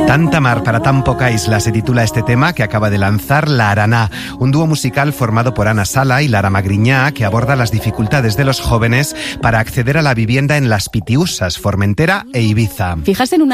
Tanta mar para tan poca isla se titula este tema que acaba de lanzar La Araná, un dúo musical formado por Ana Sala y Lara Magriñá que aborda las dificultades de los jóvenes para acceder a la vivienda en Las Pitiusas, Formentera e Ibiza. Fíjate en una